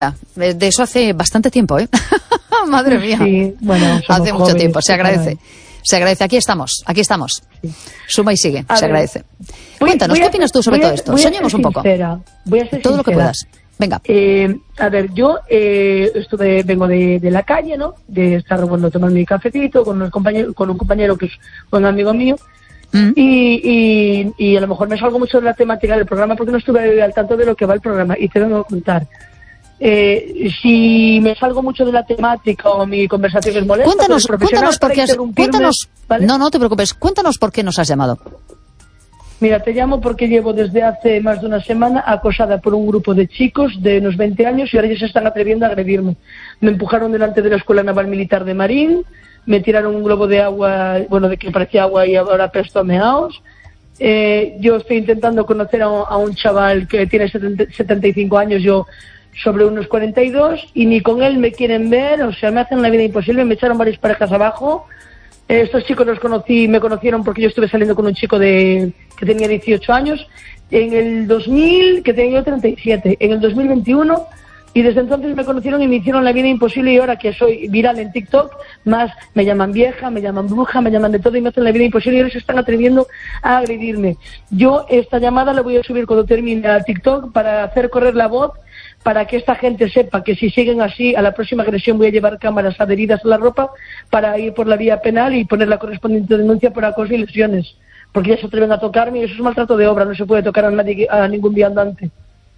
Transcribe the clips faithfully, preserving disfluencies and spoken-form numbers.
De eso hace bastante tiempo, ¿eh? Madre mía. Sí, bueno, hace mucho jóvenes, tiempo, se agradece. Claro. Se agradece. Aquí estamos, aquí estamos. Sí. Suma y sigue, a se ver, agradece. Voy, Cuéntanos, voy ¿qué a, opinas tú sobre a, todo esto? Soñemos un poco. Sincera, voy a ser todo sincera. Lo que puedas. Venga. Eh, a ver, yo eh, estuve, vengo de, de la calle, ¿no? De estar, bueno, tomando mi cafecito con, unos compañeros, con un compañero que es un amigo mío. Mm. Y, y, y a lo mejor me salgo mucho de la temática del programa porque no estuve al tanto de lo que va el programa y te vengo a contar. Eh, si me salgo mucho de la temática o mi conversación es molesta, cuéntanos, pues cuéntanos por qué has, cuéntanos, ¿vale? No, no te preocupes, cuéntanos por qué nos has llamado. Mira, te llamo porque llevo desde hace más de una semana acosada por un grupo de chicos de unos veinte años y ahora ya se están atreviendo a agredirme. Me empujaron delante de la Escuela Naval Militar de Marín, me tiraron un globo de agua, bueno, de que parecía agua y ahora presto a meaos. Eh, yo estoy intentando conocer a un, a un chaval que tiene setenta y cinco años, yo sobre unos cuarenta y dos, y ni con él me quieren ver, o sea, me hacen la vida imposible, me echaron varias parejas abajo. Eh, estos chicos los conocí, me conocieron porque yo estuve saliendo con un chico de que tenía dieciocho años, en el dos mil, que tenía yo treinta y siete, en el dos mil veintiuno, y desde entonces me conocieron y me hicieron la vida imposible, y ahora que soy viral en TikTok, más me llaman vieja, me llaman bruja, me llaman de todo y me hacen la vida imposible, y ahora se están atreviendo a agredirme. Yo esta llamada la voy a subir cuando termine a TikTok para hacer correr la voz, para que esta gente sepa que si siguen así, a la próxima agresión voy a llevar cámaras adheridas a la ropa para ir por la vía penal y poner la correspondiente denuncia por acoso y lesiones, porque ya se atreven a tocarme y eso es maltrato de obra, no se puede tocar a nadie, a ningún viandante.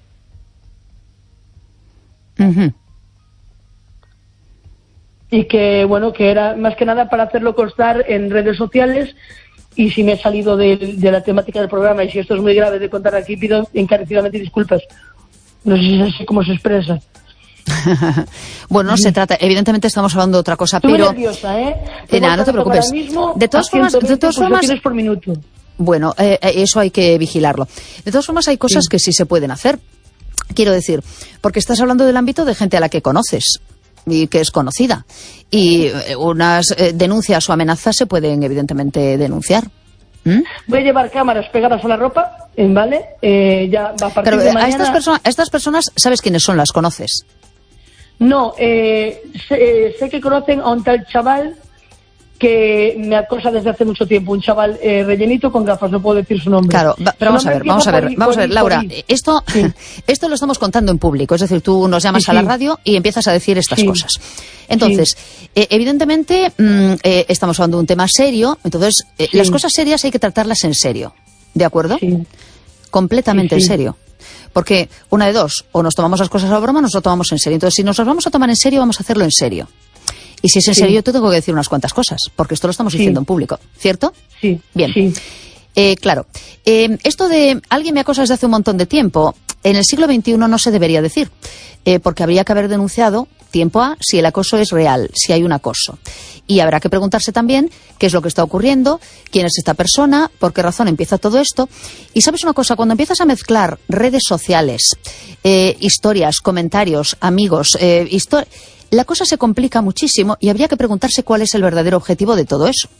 Uh-huh. Y que, bueno, que era más que nada para hacerlo constar en redes sociales, y si me he salido de, de la temática del programa y si esto es muy grave de contar aquí, pido encarecidamente disculpas. No sé si es así como se expresa. Bueno, no se trata, evidentemente estamos hablando de otra cosa, Estoy pero... nerviosa, ¿eh? Eh, nada, no te preocupes. De todas formas, de todas formas... por minuto. Bueno, eh, eso hay que vigilarlo. De todas formas, hay cosas sí. que sí se pueden hacer. Quiero decir, porque estás hablando del ámbito de gente a la que conoces y que es conocida. Y unas eh, denuncias o amenazas se pueden, evidentemente, denunciar. ¿Mm? Voy a llevar cámaras pegadas a la ropa, ¿vale? Eh, ya va a partir Pero, de mañana... a estas personas, a estas personas, ¿sabes quiénes son? ¿Las conoces? No, eh, sé, eh, sé que conocen a un tal chaval que me acosa desde hace mucho tiempo, un chaval eh, rellenito con gafas, no puedo decir su nombre. Claro, va, pero vamos a ver, vamos a ver, vamos a ver, Laura, esto, sí. esto lo estamos contando en público, es decir, tú nos llamas sí, sí. a la radio y empiezas a decir estas sí. cosas. Entonces, sí. eh, evidentemente, mmm, eh, estamos hablando de un tema serio, entonces, eh, sí. las cosas serias hay que tratarlas en serio, ¿de acuerdo? Sí. Completamente sí, sí. en serio. Porque una de dos, o nos tomamos las cosas a la broma o nos lo tomamos en serio. Entonces, si nos las vamos a tomar en serio, vamos a hacerlo en serio. Y si es en sí. serio, yo te tengo que decir unas cuantas cosas, porque esto lo estamos diciendo sí. en público, ¿cierto? Sí. Bien. Sí. Eh, claro. Eh, esto de alguien me acosa desde hace un montón de tiempo, en el siglo veintiuno no se debería decir, eh, porque habría que haber denunciado tiempo a si el acoso es real, si hay un acoso. Y habrá que preguntarse también qué es lo que está ocurriendo, quién es esta persona, por qué razón empieza todo esto. Y sabes una cosa, cuando empiezas a mezclar redes sociales, eh, historias, comentarios, amigos, eh, historias... la cosa se complica muchísimo y habría que preguntarse cuál es el verdadero objetivo de todo eso.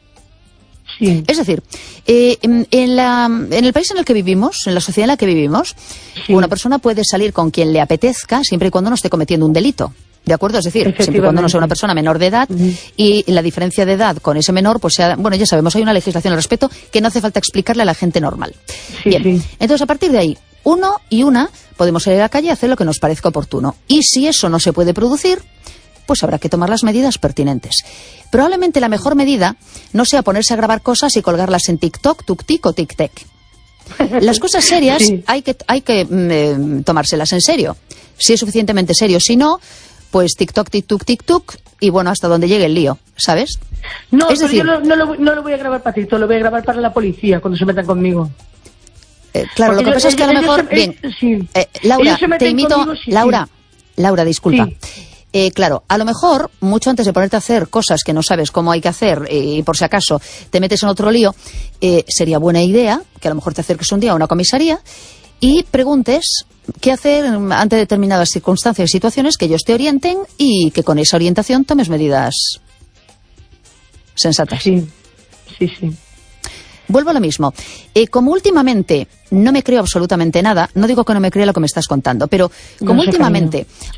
Sí. Es decir, eh, en, en, la, en el país en el que vivimos, en la sociedad en la que vivimos, sí. una persona puede salir con quien le apetezca siempre y cuando no esté cometiendo un delito. ¿De acuerdo? Es decir, siempre y cuando no sea una persona menor de edad uh-huh. y la diferencia de edad con ese menor, pues sea, bueno, ya sabemos, hay una legislación al respecto que no hace falta explicarle a la gente normal. Sí, Bien, sí. entonces a partir de ahí, uno y una podemos salir a la calle y hacer lo que nos parezca oportuno. Y si eso no se puede producir, pues habrá que tomar las medidas pertinentes. Probablemente la mejor medida no sea ponerse a grabar cosas y colgarlas en TikTok, TukTik o TikTok. Las cosas serias sí. hay que, hay que eh, tomárselas en serio. Si es suficientemente serio, si no, pues TikTok, TikTok, TikTok y bueno, hasta donde llegue el lío, ¿sabes? No, es pero decir, yo no, no, lo, no lo voy a grabar para TikTok, lo voy a grabar para la policía cuando se metan conmigo. Eh, claro, porque lo que yo, pasa es que a lo mejor... Se, bien, sí. eh, Laura, te invito... Conmigo, sí, Laura, sí. Laura, disculpa. Sí. Eh, claro, a lo mejor, mucho antes de ponerte a hacer cosas que no sabes cómo hay que hacer y por si acaso te metes en otro lío, eh, sería buena idea que a lo mejor te acerques un día a una comisaría y preguntes qué hacer ante determinadas circunstancias y situaciones, que ellos te orienten y que con esa orientación tomes medidas sensatas. Sí, sí, sí. Vuelvo a lo mismo. Eh, como últimamente no me creo absolutamente nada, no digo que no me crea lo que me estás contando, pero como no sé, últimamente... Cariño.